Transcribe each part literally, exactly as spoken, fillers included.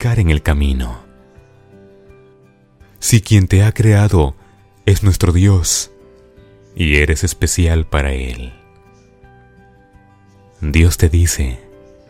ubicar en el camino. Si quien te ha creado es nuestro Dios y eres especial para Él, Dios te dice: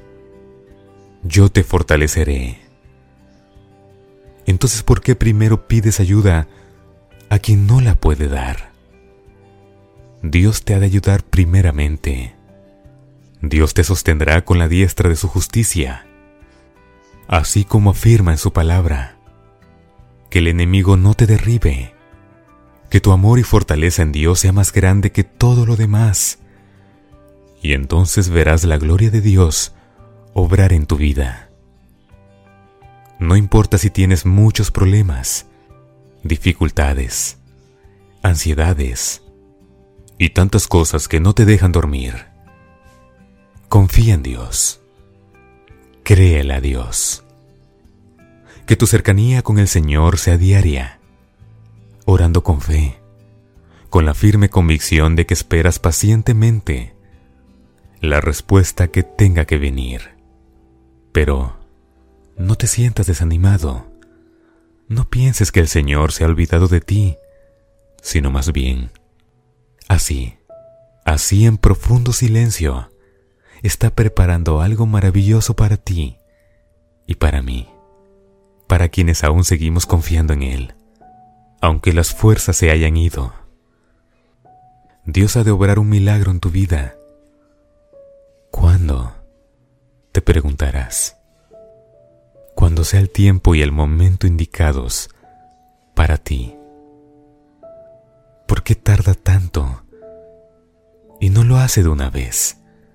yo te fortaleceré. Entonces, ¿por qué primero pides ayuda a quien no la puede dar? Dios te ha de ayudar primeramente. Dios te sostendrá con la diestra de su justicia, así como afirma en su palabra: que el enemigo no te derribe, que tu amor y fortaleza en Dios sea más grande que todo lo demás, y entonces verás la gloria de Dios obrar en tu vida. No importa si tienes muchos problemas, dificultades, ansiedades y tantas cosas que no te dejan dormir. Confía en Dios. Créele a Dios. Que tu cercanía con el Señor sea diaria, orando con fe, con la firme convicción de que esperas pacientemente la respuesta que tenga que venir. Pero no te sientas desanimado. No pienses que el Señor se ha olvidado de ti, sino más bien, así, así en profundo silencio, está preparando algo maravilloso para ti y para mí, para quienes aún seguimos confiando en Él, aunque las fuerzas se hayan ido. Dios ha de obrar un milagro en tu vida. ¿Cuándo? Te preguntarás. Cuando sea el tiempo y el momento indicados para ti. ¿Por qué tarda tanto y no lo hace de una vez?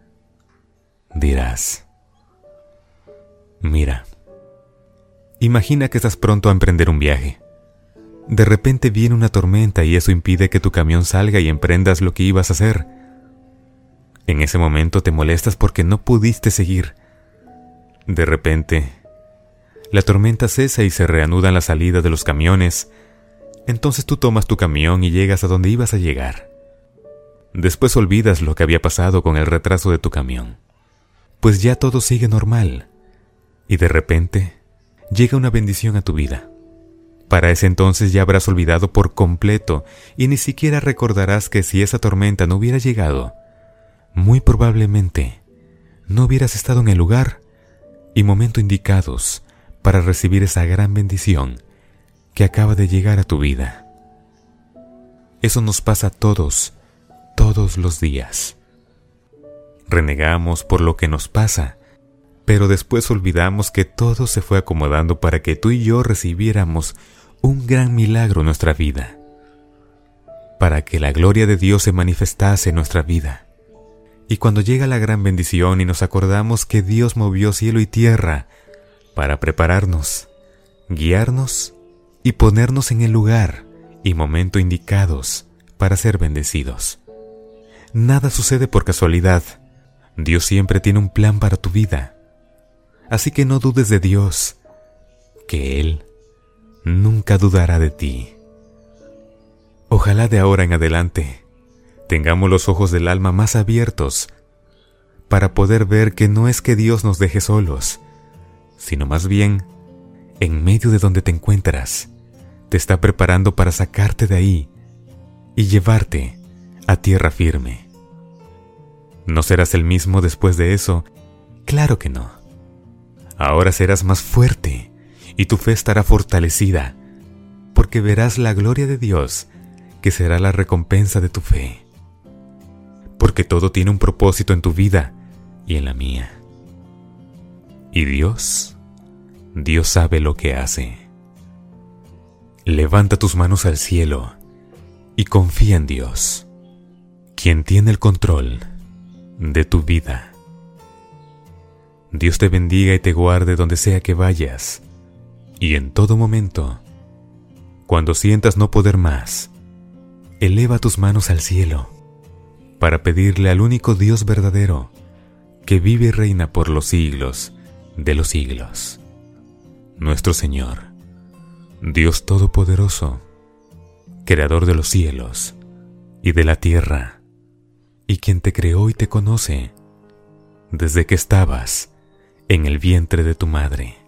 Dirás: mira, imagina que estás pronto a emprender un viaje. De repente viene una tormenta y eso impide que tu camión salga y emprendas lo que ibas a hacer. En ese momento te molestas porque no pudiste seguir. De repente, la tormenta cesa y se reanudan las salidas de los camiones. Entonces tú tomas tu camión y llegas a donde ibas a llegar. Después olvidas lo que había pasado con el retraso de tu camión, pues ya todo sigue normal. Y de repente, llega una bendición a tu vida. Para ese entonces ya habrás olvidado por completo y ni siquiera recordarás que si esa tormenta no hubiera llegado, muy probablemente no hubieras estado en el lugar y momento indicados para recibir esa gran bendición que acaba de llegar a tu vida. Eso nos pasa a todos, todos los días. Renegamos por lo que nos pasa, pero después olvidamos que todo se fue acomodando para que tú y yo recibiéramos un gran milagro en nuestra vida, para que la gloria de Dios se manifestase en nuestra vida. Y cuando llega la gran bendición y nos acordamos que Dios movió cielo y tierra para prepararnos, guiarnos y ponernos en el lugar y momento indicados para ser bendecidos. Nada sucede por casualidad. Dios siempre tiene un plan para tu vida. Así que no dudes de Dios, que Él nunca dudará de ti. Ojalá de ahora en adelante tengamos los ojos del alma más abiertos para poder ver que no es que Dios nos deje solos, sino más bien, en medio de donde te encuentras, te está preparando para sacarte de ahí y llevarte a tierra firme. ¿No serás el mismo después de eso? Claro que no. Ahora serás más fuerte y tu fe estará fortalecida, porque verás la gloria de Dios, que será la recompensa de tu fe. Porque todo tiene un propósito en tu vida y en la mía. Y Dios, Dios sabe lo que hace. Levanta tus manos al cielo y confía en Dios, quien tiene el control de tu vida. Dios te bendiga y te guarde donde sea que vayas, y en todo momento, cuando sientas no poder más, eleva tus manos al cielo para pedirle al único Dios verdadero que vive y reina por los siglos de los siglos, nuestro Señor, Dios Todopoderoso, Creador de los cielos y de la tierra, y quien te creó y te conoce desde que estabas en el vientre de tu madre.